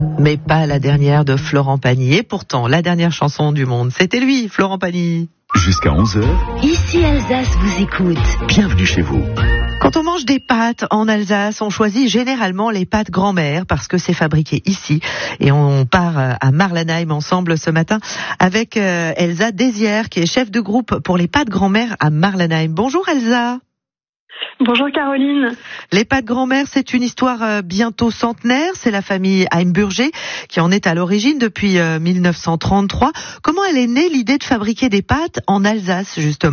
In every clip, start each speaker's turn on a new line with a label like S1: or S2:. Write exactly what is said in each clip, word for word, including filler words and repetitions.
S1: Mais pas la dernière de Florent Pagny. Et pourtant, la dernière chanson du monde, c'était lui, Florent Pagny.
S2: Jusqu'à onze heures.
S3: Ici Alsace vous écoute.
S2: Bienvenue chez vous.
S1: Quand on mange des pâtes en Alsace, on choisit généralement les pâtes grand-mère parce que c'est fabriqué ici. Et on part à Marlenheim ensemble ce matin avec Elsa Désière qui est chef de groupe pour les pâtes grand-mère à Marlenheim. Bonjour Elsa.
S4: Bonjour Caroline.
S1: Les pâtes grand-mère, c'est une histoire bientôt centenaire. C'est la famille Heimburger qui en est à l'origine depuis mille neuf cent trente-trois. Comment elle est née l'idée de fabriquer des pâtes en Alsace justement ?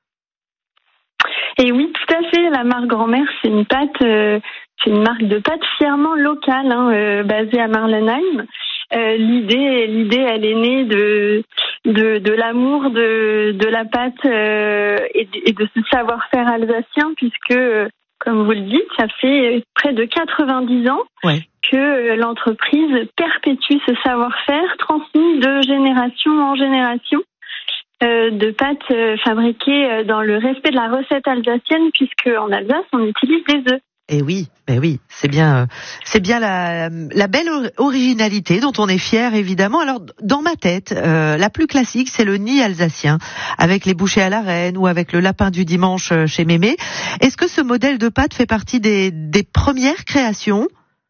S4: Et oui, tout à fait. La marque grand-mère, c'est une pâte, euh, c'est une marque de pâte fièrement locale, hein, euh, basée à Marlenheim. Euh, l'idée, l'idée, elle est née de de, de l'amour de de la pâte euh, et, de, et de ce savoir-faire alsacien, puisque, euh, comme vous le dites, ça fait près de quatre-vingt-dix ans ouais. que euh, l'entreprise perpétue ce savoir-faire transmis de génération en génération. Euh, de pâtes euh, fabriquées dans le respect de la recette alsacienne, puisque en Alsace on utilise des œufs.
S1: Et oui, mais oui, c'est bien, c'est bien la, la belle originalité dont on est fier évidemment. Alors dans ma tête, euh, la plus classique c'est le nid alsacien avec les bouchées à la reine ou avec le lapin du dimanche chez Mémé. Est-ce que ce modèle de pâte fait partie des, des premières créations ?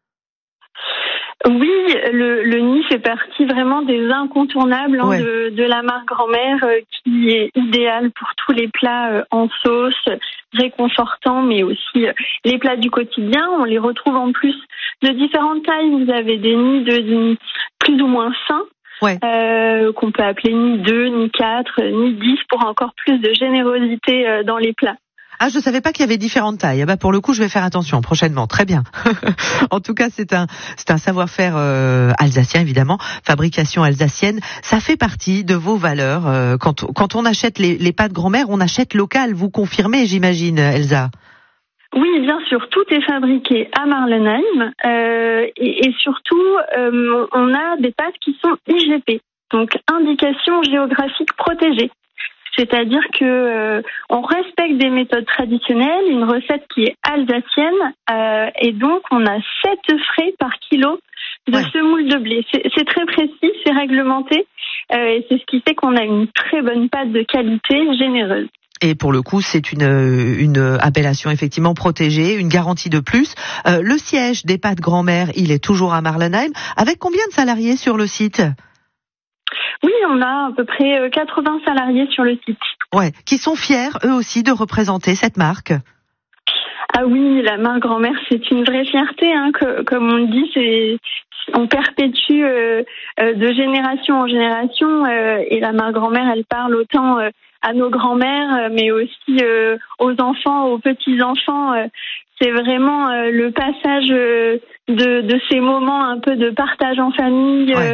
S4: Oui, le, le nid fait partie vraiment des incontournables hein, ouais. de, de la marque grand-mère euh, qui est idéale pour tous les plats euh, en sauce, réconfortants, mais aussi euh, les plats du quotidien. On les retrouve en plus de différentes tailles. Vous avez des nids de, de plus ou moins fins, ouais. euh, qu'on peut appeler nid deux, nid quatre, nid dix pour encore plus de générosité euh, dans les plats.
S1: Ah, je savais pas qu'il y avait différentes tailles. Ah bah pour le coup, je vais faire attention prochainement. Très bien. En tout cas, c'est un c'est un savoir-faire euh, alsacien évidemment, fabrication alsacienne. Ça fait partie de vos valeurs. Euh, quand quand on achète les les pâtes grand-mère, on achète local. Vous confirmez, j'imagine, Elsa.
S4: Oui, bien sûr, tout est fabriqué à Marlenheim euh, et, et surtout, euh, on a des pâtes qui sont I G P, donc indication géographique protégée. C'est-à-dire que euh, on respecte des méthodes traditionnelles, une recette qui est alsacienne, euh, et donc on a sept frais par kilo de ouais. semoule de blé. C'est, c'est très précis, c'est réglementé, euh, et c'est ce qui fait qu'on a une très bonne pâte de qualité généreuse.
S1: Et pour le coup, c'est une une appellation effectivement protégée, une garantie de plus. Euh, le siège des pâtes grand-mère, il est toujours à Marlenheim. Avec combien de salariés sur le site ?
S4: Oui, on a à peu près quatre-vingts salariés sur le site.
S1: Ouais, qui sont fiers, eux aussi, de représenter cette marque.
S4: Ah oui, la marque grand-mère, c'est une vraie fierté, hein. Que, comme on le dit, c'est on perpétue euh, euh, de génération en génération, euh, et la marque grand-mère, elle parle autant euh, à nos grands-mères, mais aussi euh, aux enfants, aux petits-enfants. Euh, c'est vraiment euh, le passage euh, de, de ces moments un peu de partage en famille.
S1: Ouais.
S4: Euh,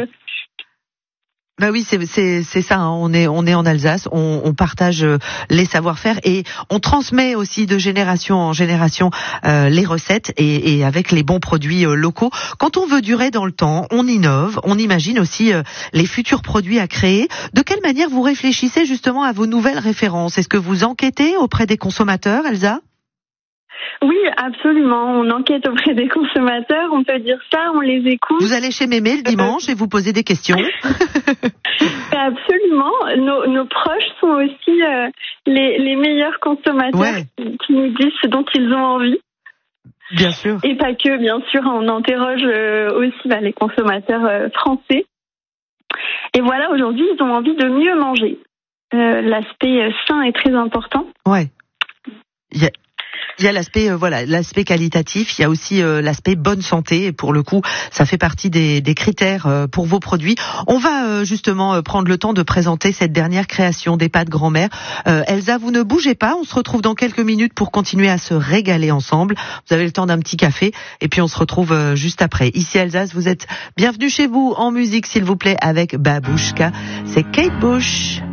S1: Bah oui, c'est c'est c'est ça. Hein. On est on est en Alsace, on, on partage les savoir-faire et on transmet aussi de génération en génération euh, les recettes et, et avec les bons produits euh, locaux. Quand on veut durer dans le temps, on innove, on imagine aussi euh, les futurs produits à créer. De quelle manière vous réfléchissez justement à vos nouvelles références ? Est-ce que vous enquêtez auprès des consommateurs, Elsa ?
S4: Oui, absolument. On enquête auprès des consommateurs, on peut dire ça, on les écoute.
S1: Vous allez chez Mémé le dimanche et vous posez des questions.
S4: Absolument. Nos, nos proches sont aussi euh, les, les meilleurs consommateurs ouais. qui nous disent ce dont ils ont envie.
S1: Bien sûr.
S4: Et pas que, bien sûr, on interroge euh, aussi bah, les consommateurs euh, français. Et voilà, aujourd'hui, ils ont envie de mieux manger. Euh, l'aspect euh, sain est très important.
S1: Ouais. Il y a... Il y a l'aspect euh, voilà, l'aspect qualitatif, il y a aussi euh, l'aspect bonne santé et pour le coup, ça fait partie des, des critères euh, pour vos produits. On va euh, justement euh, prendre le temps de présenter cette dernière création des pâtes grand-mère. Euh, Elsa, vous ne bougez pas, on se retrouve dans quelques minutes pour continuer à se régaler ensemble. Vous avez le temps d'un petit café et puis on se retrouve euh, juste après. Ici Alsace, vous êtes bienvenue chez vous en musique s'il vous plaît avec Babouchka. C'est Kate Bush.